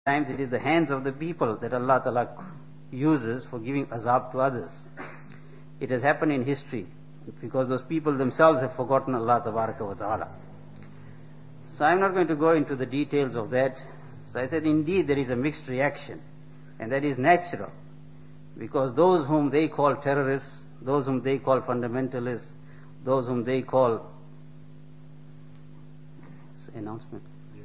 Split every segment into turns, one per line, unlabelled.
times it is the hands of the people that Allah Ta'ala uses for giving azab to others. It has happened in history because those people themselves have forgotten Allah Ta'ala. So I'm not going to go into the details of that. So I said indeed there is a mixed reaction, and that is natural, because those whom they call terrorists, those whom they call fundamentalists, those whom they call announcement.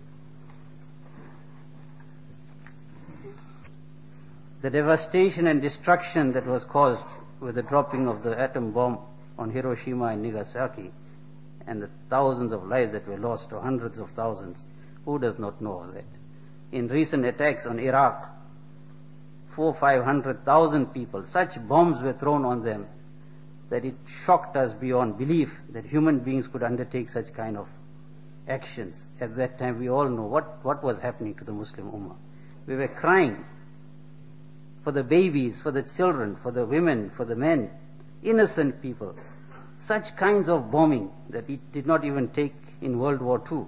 The devastation and destruction that was caused with the dropping of the atom bomb on Hiroshima and Nagasaki, and the thousands of lives that were lost, or hundreds of thousands, who does not know of that? In recent attacks on Iraq, 400,000-500,000 people, such bombs were thrown on them that it shocked us beyond belief that human beings could undertake such kind of actions. At that time we all know what was happening to the Muslim Ummah. We were crying for the babies, for the children, for the women, for the men, innocent people. Such kinds of bombing that it did not even take in World War II.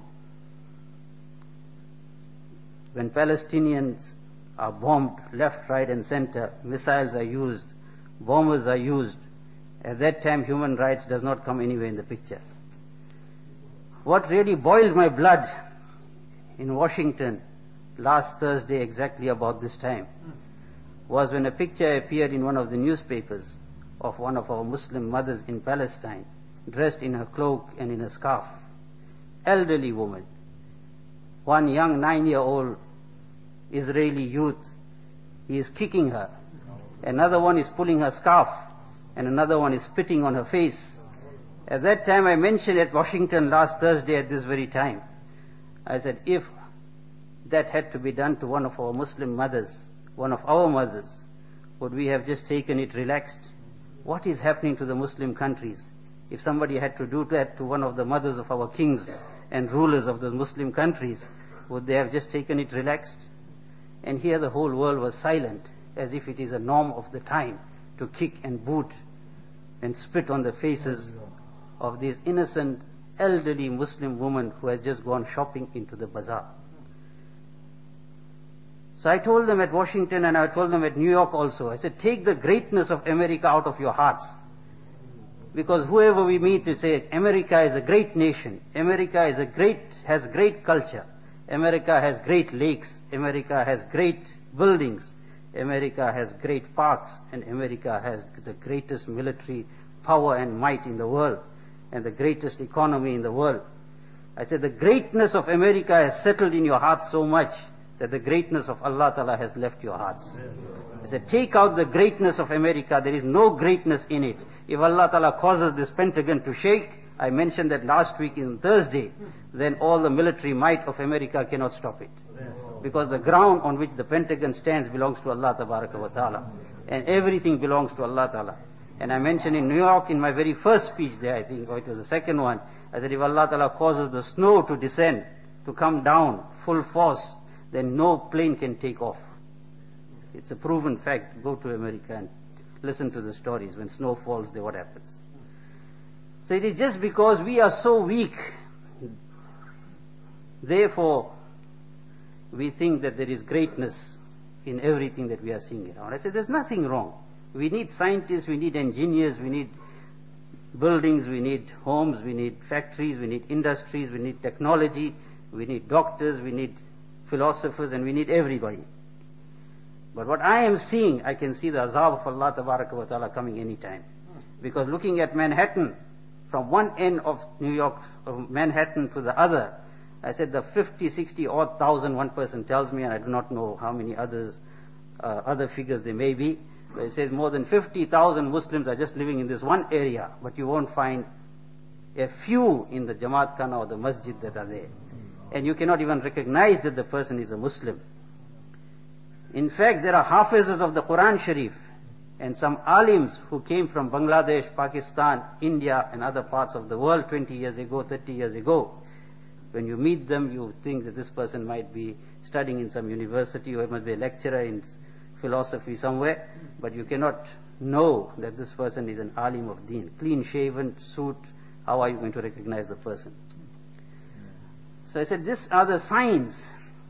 When Palestinians are bombed left, right and center, missiles are used, bombers are used, at that time human rights does not come anywhere in the picture. What really boiled my blood in Washington last Thursday, exactly about this time, was when a picture appeared in one of the newspapers of one of our Muslim mothers in Palestine, dressed in her cloak and in a scarf. Elderly woman. One young 9-year-old Israeli youth, he is kicking her. Another one is pulling her scarf, and another one is spitting on her face. At that time I mentioned at Washington last Thursday at this very time, I said, if that had to be done to one of our Muslim mothers, one of our mothers, would we have just taken it relaxed? What is happening to the Muslim countries? If somebody had to do that to one of the mothers of our kings and rulers of the Muslim countries, would they have just taken it relaxed? And here the whole world was silent, as if it is a norm of the time to kick and boot and spit on the faces of these innocent elderly Muslim women who has just gone shopping into the bazaar. So I told them at Washington, and I told them at New York also, I said, take the greatness of America out of your hearts. Because whoever we meet will say, America is a great nation, America has great culture, America has great lakes, America has great buildings, America has great parks, and America has the greatest military power and might in the world, and the greatest economy in the world. I said, the greatness of America has settled in your heart so much that the greatness of Allah Ta'ala has left your hearts. I said, take out the greatness of America, there is no greatness in it. If Allah Ta'ala causes this Pentagon to shake, I mentioned that last week on Thursday, then all the military might of America cannot stop it. Because the ground on which the Pentagon stands belongs to Allah Ta'ala. And everything belongs to Allah Ta'ala. And I mentioned in New York, in my very first speech there, I think, or it was the second one, I said, if Allah Ta'ala causes the snow to descend, to come down full force, then no plane can take off. It's a proven fact. Go to America and listen to the stories. When snow falls there, what happens? So it is just because we are so weak, therefore we think that there is greatness in everything that we are seeing around. I said, there's nothing wrong. We need scientists, we need engineers, we need buildings, we need homes, we need factories, we need industries, we need technology, we need doctors, we need philosophers, and we need everybody. But what I am seeing, I can see the azab of Allah Ta'ala coming any time. Because looking at Manhattan, from one end of New York, of Manhattan to the other, I said the 50, 60 odd thousand, one person tells me, and I do not know how many others, other figures there may be, but it says more than 50,000 Muslims are just living in this one area, but you won't find a few in the Jamaat Khana or the masjid that are there. And you cannot even recognize that the person is a Muslim. In fact, there are hafizes of the Quran Sharif and some alims who came from Bangladesh, Pakistan, India and other parts of the world 20 years ago, 30 years ago. When you meet them, you think that this person might be studying in some university, or he must be a lecturer in philosophy somewhere, but you cannot know that this person is an alim of deen. Clean shaven, suit, how are you going to recognize the person? So I said, these are the signs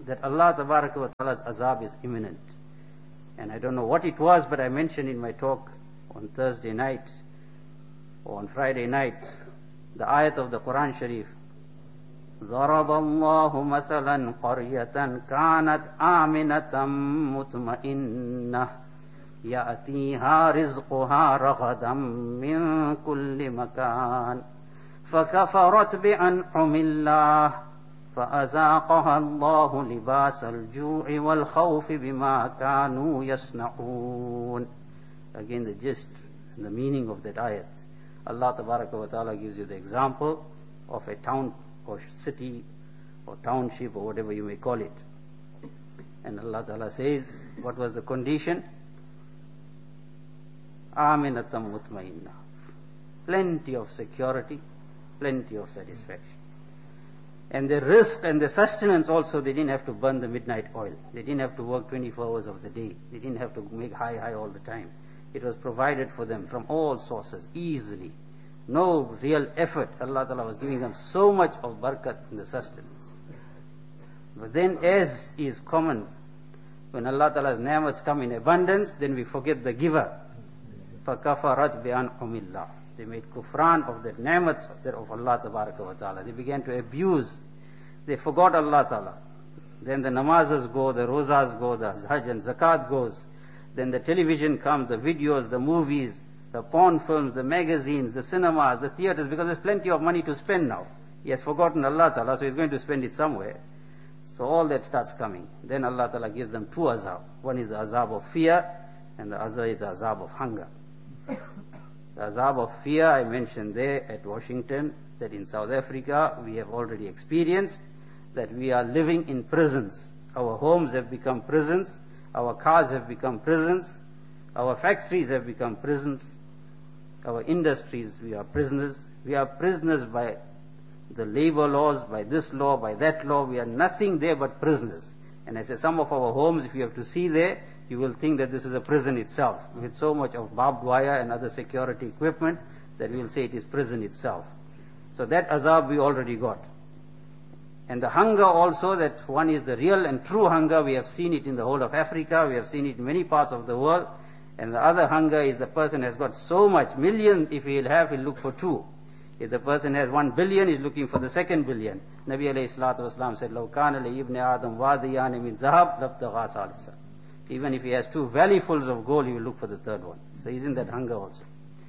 that Allah Tabaraka wa Ta'ala's azab is imminent. And I don't know what it was, but I mentioned in my talk on Thursday night or on Friday night, the ayat of the Quran Sharif. ضرب الله مثلا قرية كانت آمنة مطمئنة يأتيها رزقها رغدا من كل مكان فكفرت بأنعم الله فأذاقها الله لباس الجوع والخوف بما كانوا يصنعون. Again the gist and the meaning of that ayat. Allah Tabaraka wa Ta'ala gives you the example of a town or city or township or whatever you may call it. And Allah Ta'ala says, what was the condition? Aminatam mutmainna. Plenty of security, plenty of satisfaction. And the risk and the sustenance also, they didn't have to burn the midnight oil. They didn't have to work 24 hours of the day. They didn't have to make high all the time. It was provided for them from all sources, easily. No real effort. Allah Ta'ala was giving them so much of barakat in the sustenance. But then, as is common, when Allah Ta'ala's ni'mats come in abundance, then we forget the giver. فَكَفَرَتْ بِأَنْعُمِ اللَّهِ. They made kufran of the ni'mats of Allah Tabaraka wa Ta'ala. They began to abuse. They forgot Allah Ta'ala. Then the namazas go, the rozas go, the hajj and zakat goes. Then the television comes, the videos, the movies, the porn films, the magazines, the cinemas, the theaters, because there's plenty of money to spend now. He has forgotten Allah Ta'ala, so he's going to spend it somewhere. So all that starts coming. Then Allah Ta'ala gives them two azab. One is the azab of fear, and the other is the azab of hunger. The azab of fear, I mentioned there at Washington, that in South Africa we have already experienced, that we are living in prisons. Our homes have become prisons, our cars have become prisons, our factories have become prisons, our industries, we are prisoners. We are prisoners by the labor laws, by this law, by that law. We are nothing there but prisoners. And I say some of our homes, if you have to see there, you will think that this is a prison itself, with so much of barbed wire and other security equipment that we will say it is prison itself. So that azab we already got. And the hunger also, that one is the real and true hunger. We have seen it in the whole of Africa, we have seen it in many parts of the world. And the other hunger is the person has got so much, million if he'll have, he'll look for two. If the person has 1 billion, he's looking for the 2nd billion. Nabi alayhi salatu wasalam said, لَوْ كَانَ لِإِبْنِ آدَمْ وَادِيَانِ مِنْ ذَهَبْ لَبْتَغَى ثَالِثًا. Even if he has 2 valleyfuls of gold, he will look for the 3rd one. So he's in that hunger also.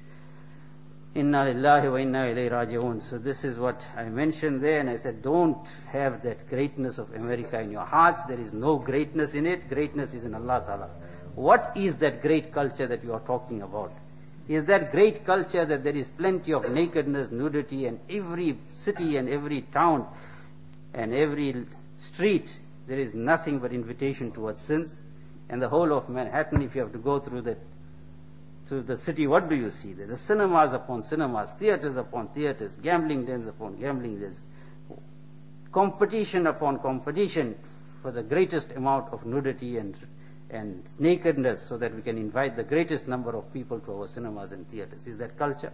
Inna lillahi wa inna ilayhi raji'un. So this is what I mentioned there, and I said, don't have that greatness of America in your hearts. There is no greatness in it. Greatness is in Allah Ta'ala. What is that great culture that you are talking about? Is that great culture that there is plenty of nakedness, nudity, and every city and every town and every street, there is nothing but invitation towards sins? And the whole of Manhattan, if you have to go through the city, what do you see there? The cinemas upon cinemas, theaters upon theaters, gambling dens upon gambling dens, competition upon competition for the greatest amount of nudity and nakedness, so that we can invite the greatest number of people to our cinemas and theaters. Is that culture?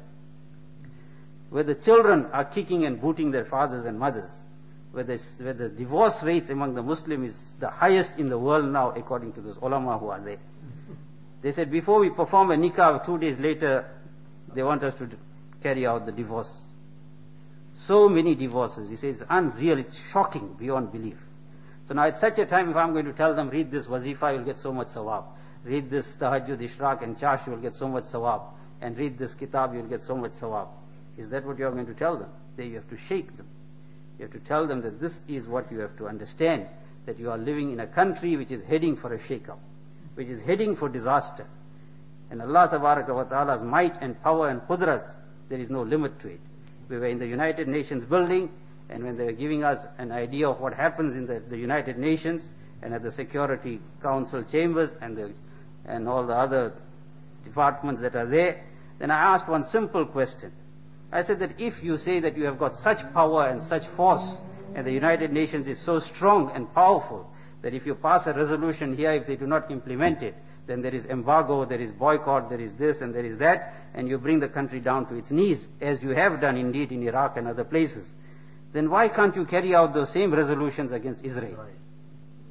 Where the children are kicking and booting their fathers and mothers, where the divorce rates among the Muslims is the highest in the world now, according to those ulama who are there. They said before we perform a nikah, 2 days later, they want us to carry out the divorce. So many divorces. He says it's unreal, it's shocking beyond belief. So now at such a time, if I'm going to tell them, read this wazifa, you'll get so much sawab. Read this tahajjud, ishraq and chash, you'll get so much sawab. And read this kitab, you'll get so much sawab. Is that what you're going to tell them? Then you have to shake them. You have to tell them that this is what you have to understand, that you are living in a country which is heading for a shake-up, which is heading for disaster. And Allah Tabaraka wa Ta'ala's might and power and qudrat, there is no limit to it. We were in the United Nations building, and when they were giving us an idea of what happens in the United Nations and at the Security Council chambers and all the other departments that are there, then I asked one simple question. I said that if you say that you have got such power and such force, and the United Nations is so strong and powerful, that if you pass a resolution here, if they do not implement it, then there is embargo, there is boycott, there is this and there is that, and you bring the country down to its knees, as you have done indeed in Iraq and other places. Then why can't you carry out those same resolutions against Israel?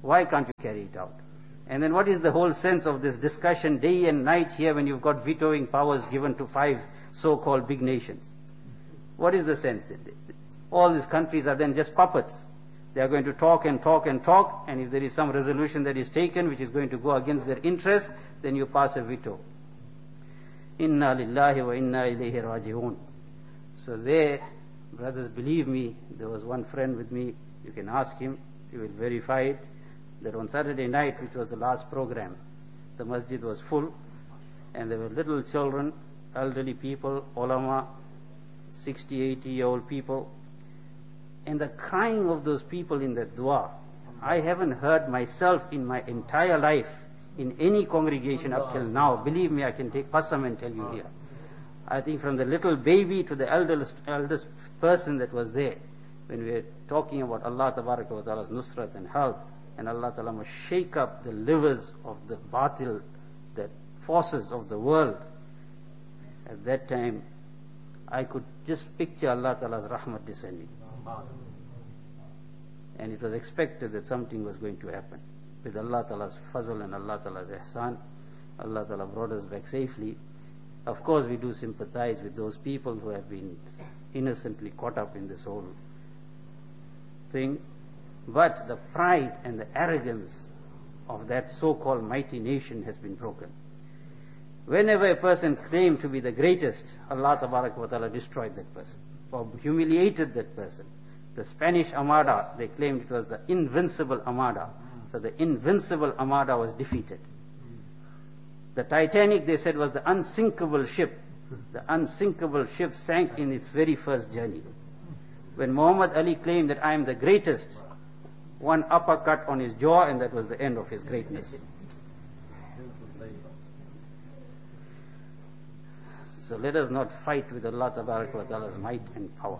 Why can't you carry it out? And then what is the whole sense of this discussion day and night here when you've got vetoing powers given to 5 so-called big nations? What is the sense? All these countries are then just puppets. They are going to talk and talk and talk, and if there is some resolution that is taken which is going to go against their interests, then you pass a veto. Inna lillahi wa inna ilayhi raji'un. So there, brothers, believe me, there was one friend with me, you can ask him, he will verify it, that on Saturday night, which was the last program, the masjid was full, and there were little children, elderly people, ulama, 60, 80-year-old people, and the crying of those people in that dua, I haven't heard myself in my entire life in any congregation up till now. Believe me, I can take qasam and tell you here. I think from the little baby to the eldest person that was there, when we were talking about Allah Tabaraka wa Ta'ala's nusrat and help, and Allah Ta'ala must shake up the livers of the batil, the forces of the world. At that time, I could just picture Allah Ta'ala's rahmat descending. And it was expected that something was going to happen. With Allah Ta'ala's fazl and Allah Ta'ala's ihsan, Allah Ta'ala brought us back safely. Of course, we do sympathize with those people who have been innocently caught up in this whole thing. But the pride and the arrogance of that so-called mighty nation has been broken. Whenever a person claimed to be the greatest, Allah Tabaraka wa Ta'ala destroyed that person, or humiliated that person. The Spanish Armada, they claimed it was the invincible Armada. So the invincible Armada was defeated. The Titanic, they said, was the unsinkable ship. The unsinkable ship sank in its very first journey. When Muhammad Ali claimed that I am the greatest, one uppercut on his jaw, and that was the end of his greatness. So let us not fight with Allah Tabaraka wa Ta'ala's might and power.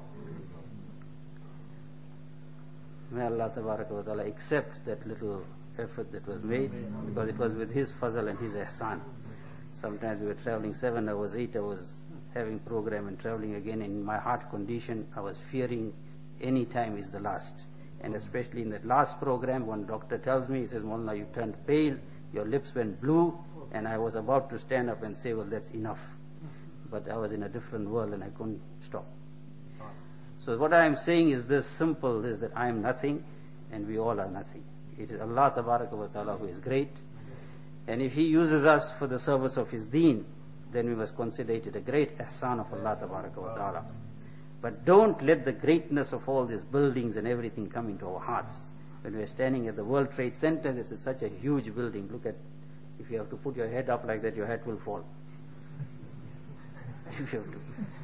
May Allah Tabaraka wa Ta'ala accept that little effort that was made, because it was with His fazl and His ihsan. Sometimes we were traveling 7 hours, 8 hours, having program and traveling again. In my heart condition, I was fearing any time is the last. And especially in that last program, one doctor tells me, he says, Maulana, you turned pale, your lips went blue, and I was about to stand up and say, well, that's enough. But I was in a different world and I couldn't stop. So what I am saying is this simple, is that I am nothing and we all are nothing. It is Allah Tabaraka wa Ta'ala who is great. And if He uses us for the service of His deen, then we must consider it a great ihsan of Allah Tabaraka wa Ta'ala. But don't let the greatness of all these buildings and everything come into our hearts. When we are standing at the World Trade Center, this is such a huge building. Look at, if you have to put your head up like that, your head will fall. If you have to.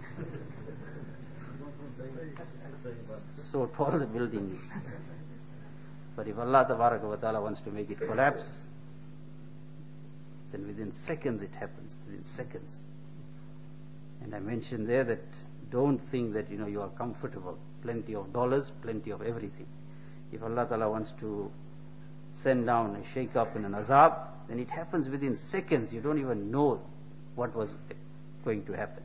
So tall the building is. But if Allah Tabaraka wa Ta'ala wants to make it collapse, then within seconds it happens, within seconds. And I mentioned there that don't think that you are comfortable. Plenty of dollars, plenty of everything. If Allah Ta'ala wants to send down a shake up in an azab, then it happens within seconds. You don't even know what was going to happen.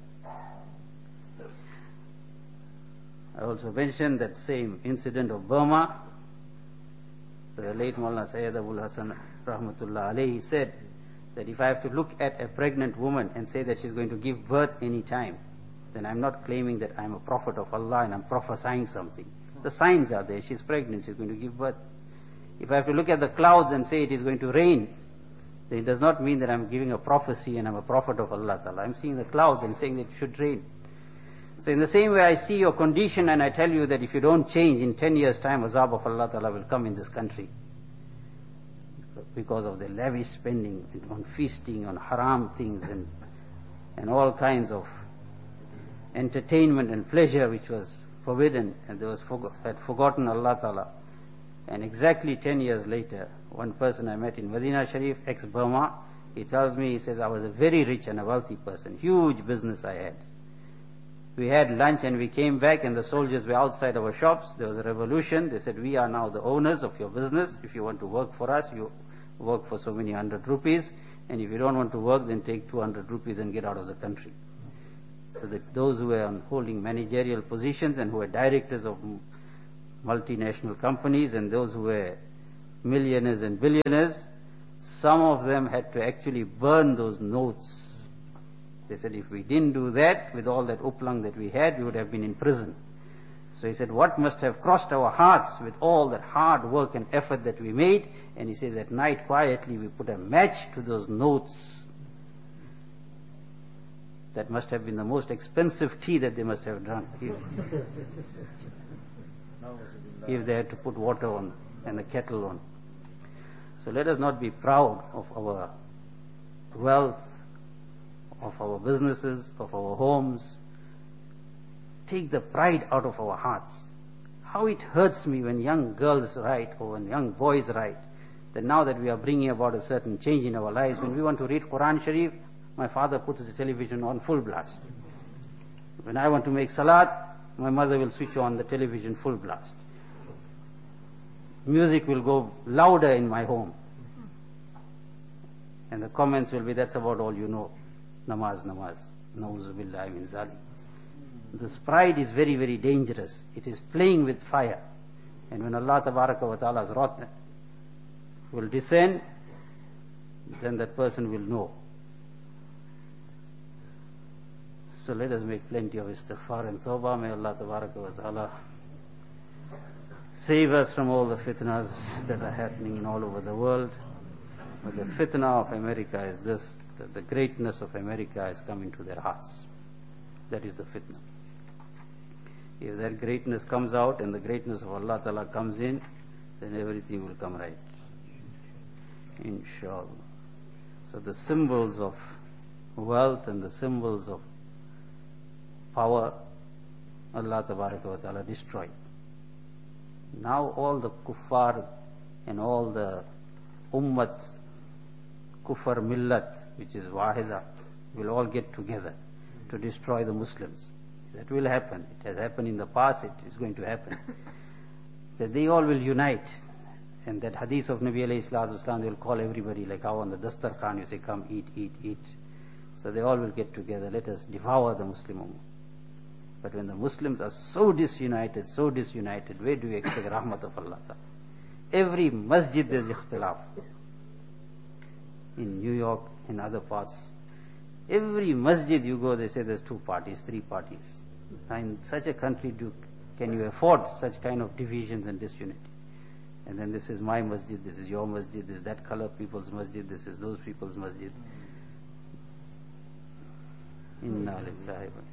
I also mentioned that same incident of Burma. The late Maulana Sayyid Abul Hasan Rahmatullah alayhi said that if I have to look at a pregnant woman and say that she's going to give birth any time, then I'm not claiming that I'm a prophet of Allah and I'm prophesying something. The signs are there. She's pregnant, she's going to give birth. If I have to look at the clouds and say it is going to rain, then it does not mean that I'm giving a prophecy and I'm a prophet of Allah Ta'ala. I'm seeing the clouds and saying that it should rain. So in the same way I see your condition and I tell you that if you don't change, in 10 years' time, azab of Allah Ta'ala will come in this country. Because of the lavish spending on feasting, on haram things and all kinds of entertainment and pleasure which was forbidden, and they had forgotten Allah Ta'ala. And exactly 10 years later, one person I met in Medina Sharif, ex-Burma, he tells me, he says, I was a very rich and a wealthy person, huge business I had. We had lunch and we came back and the soldiers were outside our shops. There was a revolution. They said, we are now the owners of your business. If you want to work for us, you work for so many 100 rupees. And if you don't want to work, then take 200 rupees and get out of the country. So that those who were holding managerial positions and who were directors of multinational companies and those who were millionaires and billionaires, some of them had to actually burn those notes. They said if we didn't do that, with all that uplang that we had, we would have been in prison. So he said, what must have crossed our hearts with all that hard work and effort that we made? And he says, at night quietly we put a match to those notes. That must have been the most expensive tea that they must have drunk. If they had to put water on and the kettle on. So let us not be proud of our wealth, of our businesses, of our homes. Take the pride out of our hearts. How it hurts me when young girls write or when young boys write that now that we are bringing about a certain change in our lives, when we want to read Quran Sharif, my father puts the television on full blast. When I want to make salat, my mother will switch on the television full blast. Music will go louder in my home. And the comments will be, that's about all you know. Namaz, namaz. Na'uzu billahi min zalim. This pride is very, very dangerous. It is playing with fire. And when Allah Tabaraka wa Ta'ala's wrath will descend, then that person will know. So let us make plenty of istighfar and tawbah. May Allah Tabaraka wa Ta'ala save us from all the fitnas that are happening in all over the world. But the fitna of America is this, that the greatness of America has come into their hearts. That is the fitna. If that greatness comes out and the greatness of Allah Ta'ala comes in, then everything will come right. Inshallah. So the symbols of wealth and the symbols of power, Allah Tabaraka wa Ta'ala destroyed. Now all the kuffar and all the ummat, kufar millat, which is wahida, will all get together to destroy the Muslims. That will happen. It has happened in the past, it is going to happen. That they all will unite. And that hadith of Nabi alayhi salatu wasalam, they will call everybody, like how on the Dastar Khan you say, come eat, eat, eat. So they all will get together. Let us devour the Muslim ummah. But when the Muslims are so disunited, where do you expect rahmat of Allah Ta'ala? Every masjid there is ikhtilaf. In New York, in other parts. Every masjid you go, they say there's 2 parties, 3 parties. Now in such a country, can you afford such kind of divisions and disunity? And then this is my masjid, this is your masjid, this is that color people's masjid, this is those people's masjid. Inna lillahi wa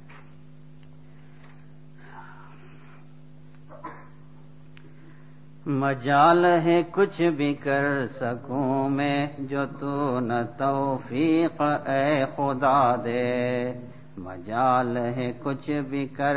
मजाल है कुछ भी कर सकूं मैं जो तू न तौफीक ए खुदा दे मजाल है कुछ भी कर